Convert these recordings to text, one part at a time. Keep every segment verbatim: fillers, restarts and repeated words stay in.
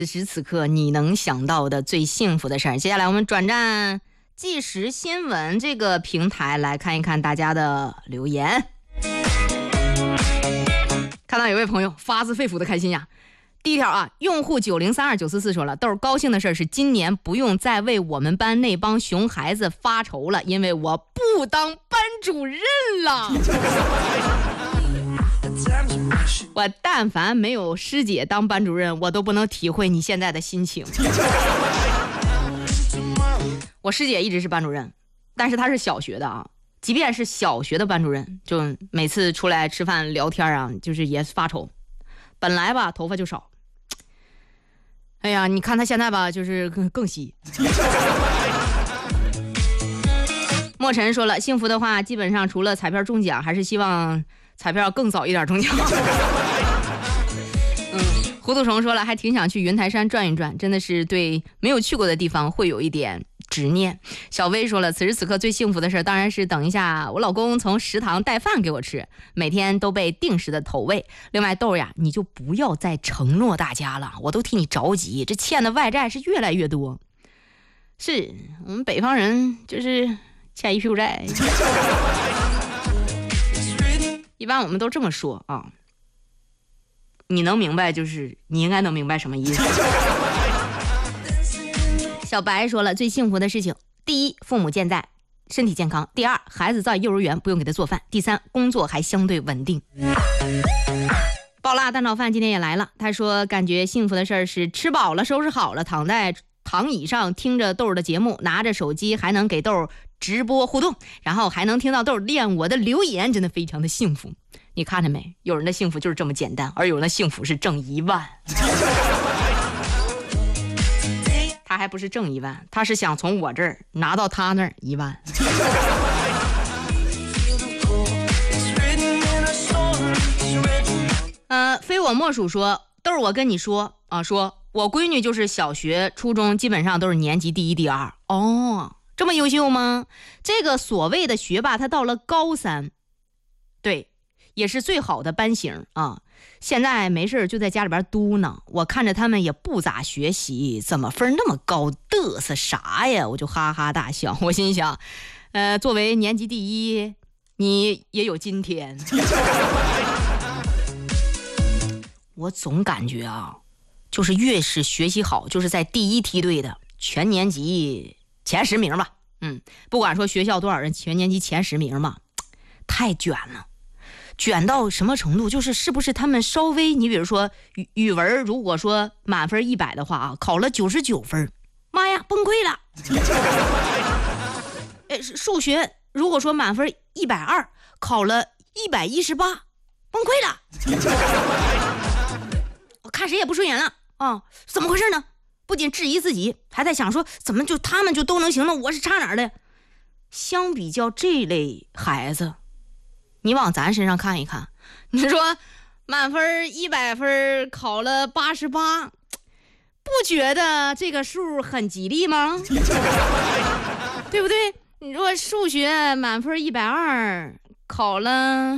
此时此刻你能想到的最幸福的事儿。接下来我们转战即时新闻这个平台来看一看大家的留言。看到有位朋友发自肺腑的开心呀。第一条啊，用户九零三二九四四说了，豆儿高兴的事是今年不用再为我们班那帮熊孩子发愁了，因为我不当班主任了。我但凡没有师姐当班主任，我都不能体会你现在的心情。我师姐一直是班主任，但是她是小学的啊，即便是小学的班主任，就每次出来吃饭聊天啊，就是也发愁。本来吧头发就少，哎呀，你看她现在吧就是更更稀。莫尘说了，幸福的话基本上除了彩票中奖，还是希望彩票更早一点中奖。嗯，糊涂虫说了，还挺想去云台山转一转，真的是对没有去过的地方会有一点执念。小薇说了，此时此刻最幸福的事当然是等一下我老公从食堂带饭给我吃，每天都被定时的投喂。另外豆呀，你就不要再承诺大家了，我都替你着急，这欠的外债是越来越多。是我们北方人就是欠一屁股债。一般我们都这么说啊，你能明白，就是你应该能明白什么意思。小白说了，最幸福的事情，第一，父母健在，身体健康；第二，孩子在幼儿园不用给他做饭；第三，工作还相对稳定。爆辣蛋炒饭今天也来了，他说感觉幸福的事儿是吃饱了收拾好了，躺在躺椅上听着豆儿的节目，拿着手机还能给豆儿直播互动，然后还能听到豆儿念我的留言，真的非常的幸福。你看着没，有人的幸福就是这么简单，而有人的幸福是挣一万。他还不是挣一万，他是想从我这儿拿到他那儿一万。呃，非我莫属说，豆儿我跟你说啊，说我闺女就是小学初中基本上都是年级第一第二。哦，这么优秀吗？这个所谓的学霸他到了高三，对，也是最好的班型啊。现在没事就在家里边嘟囔，我看着他们也不咋学习，怎么分那么高，嘚瑟啥呀？我就哈哈大笑。我心想，呃，作为年级第一，你也有今天。我总感觉啊，就是越是学习好，就是在第一梯队的全年级前十名吧。嗯，不管说学校多少人，全年级前十名嘛，太卷了。卷到什么程度，就是是不是他们稍微，你比如说语语文如果说满分一百的话啊，考了九十九分，妈呀，崩溃了。呃，数学如果说满分一百二，考了一百一十八，崩溃了。我看谁也不顺眼了啊，怎么回事呢？不仅质疑自己，还在想说怎么就他们就都能行了，我是差哪儿的？相比较这类孩子，你往咱身上看一看，你说满分一百分考了八十八，不觉得这个数很吉利吗？对不对？你说数学满分一百二考了，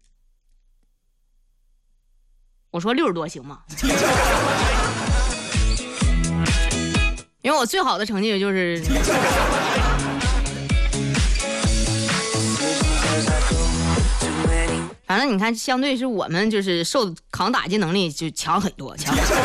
我说六十多行吗？因为我最好的成绩就是反正你看，相对是我们就是受抗打击能力就强很多，强很多。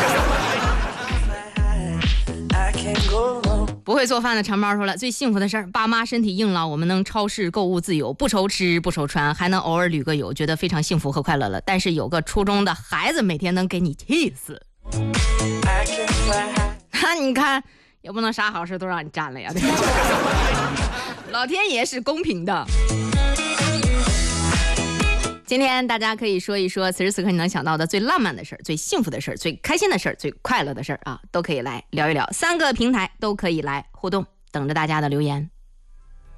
不会做饭的长毛说了，最幸福的事儿，爸妈身体硬朗，我们能超市购物自由，不愁吃不愁穿，还能偶尔旅个游，觉得非常幸福和快乐了。但是有个初中的孩子每天能给你气死。那你看，也不能啥好事都让你占了呀，对吧？老天爷是公平的。今天大家可以说一说此时此刻你能想到的最浪漫的事儿、最幸福的事儿、最开心的事儿、最快乐的事儿啊，都可以来聊一聊，三个平台都可以来互动，等着大家的留言。